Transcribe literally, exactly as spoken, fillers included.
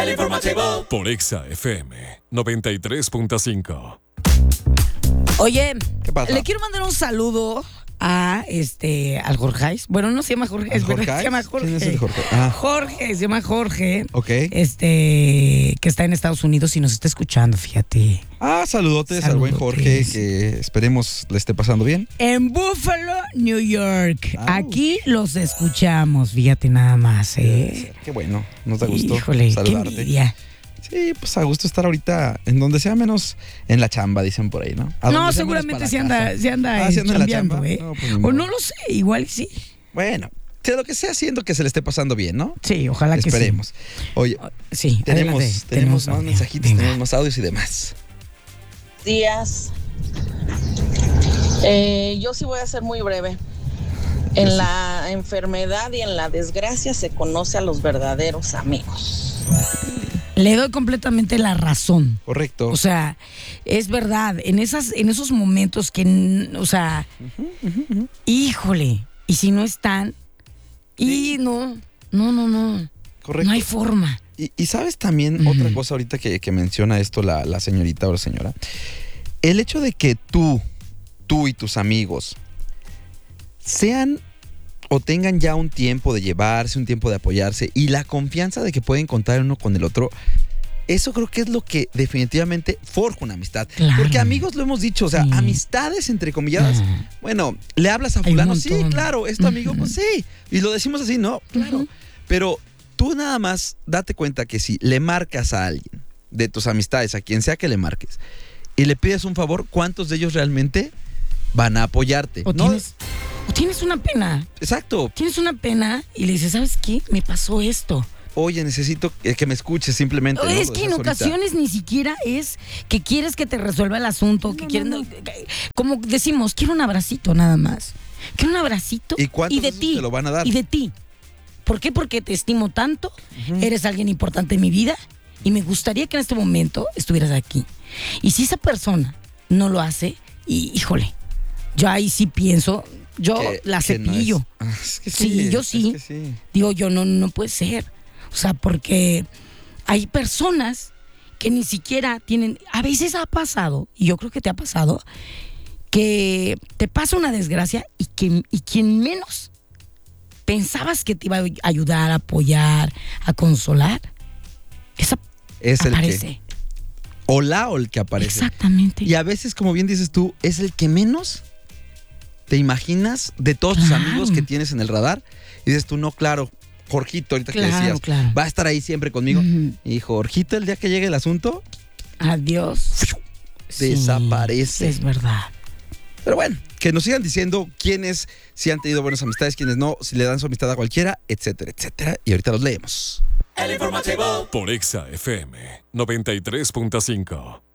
El informativo por Exa F M noventa y tres punto cinco. Oye, ¿Qué pasa? le quiero mandar un saludo a este al Jorge. Bueno, no se llama Jorge, es verdad, se llama Jorge. ¿Quién es el Jorge? Ah. Jorge, se llama Jorge. Ok. Este, que está en Estados Unidos y nos está escuchando, fíjate. Ah, saludotes, al buen Jorge, que esperemos le esté pasando bien. En Buffalo, New York. Ah. Aquí los escuchamos, fíjate nada más, ¿eh? Qué bueno, nos da gusto Híjole, saludarte. qué envidia. Sí, pues a gusto estar ahorita en donde sea menos en la chamba, dicen por ahí, ¿no? A No, donde sea seguramente menos se para la anda, casa. se anda, Ah, ¿sí anda en la chambeando, chamba? ¿eh? No, pues, ni o modo. no lo sé, igual sí. Bueno, sea lo que sea, haciendo que se le esté pasando bien, ¿no? Sí, ojalá que sí. Esperemos. Oye, Sí, tenemos, adelante, tenemos más audio. mensajitos, Venga. tenemos más audios y demás. días. Eh, yo sí voy a ser muy breve. En la enfermedad y en la desgracia se conoce a los verdaderos amigos. Le doy completamente la razón. Correcto. O sea, es verdad, en esas, en esos momentos que, o sea, híjole, y si no están, y no, no, no, no, Correcto. no hay forma. Y, y sabes también Ujú. otra cosa ahorita que, que menciona esto la, la señorita o la señora. El hecho de que tú, tú y tus amigos sean o tengan ya un tiempo de llevarse, un tiempo de apoyarse y la confianza de que pueden contar uno con el otro, eso creo que es lo que definitivamente forja una amistad. Claro. Porque amigos lo hemos dicho, o sea, Sí. amistades entre comilladas. Ajá. Bueno, le hablas a Hay un fulano, sí, montón. claro, es tu amigo, Ujú. pues sí. Y lo decimos así, no, claro. Ujú. Pero tú nada más date cuenta que si le marcas a alguien de tus amistades, a quien sea que le marques, y le pides un favor, ¿cuántos de ellos realmente van a apoyarte? O, ¿No? tienes, o tienes una pena, Exacto. tienes una pena y le dices, ¿sabes qué? Me pasó esto. Oye, necesito que que me escuches simplemente. ¿no? Es Lo que en decías ahorita. ocasiones ni siquiera es que quieres que te resuelva el asunto, que quieren, como decimos, quiero un abracito nada más. Quiero un abracito ¿Y cuántos de de esos ti te lo van a dar? y de ti. ¿Por qué? Porque te estimo tanto, Ujú. eres alguien importante en mi vida y me gustaría que en este momento estuvieras aquí. Y si esa persona no lo hace, y, híjole, yo ahí sí pienso, yo Que- la que no cepillo. es- Ah, es que Sí, yo es sí. que sí. Digo, yo no, no puede ser. O sea, porque hay personas que ni siquiera tienen, a veces ha pasado, y yo creo que te ha pasado, que te pasa una desgracia y, que, y quien menos pensabas que te iba a ayudar, a apoyar, a consolar, esa Es el aparece. que. O la o el que aparece. Exactamente. Y a veces, como bien dices tú, es el que menos te imaginas de todos tus Claro. amigos que tienes en el radar. Y dices tú, no, claro, Jorgito, ahorita Claro, que decías, claro. va a estar ahí siempre conmigo. Ujú. Y Jorgito, el día que llegue el asunto, Adiós. Sí, desaparece. es verdad. Pero bueno, que nos sigan diciendo quiénes sí han tenido buenas amistades, quiénes no, si le dan su amistad a cualquiera, etcétera, etcétera. Y ahorita los leemos. El informativo Por Exa F M noventa y tres punto cinco.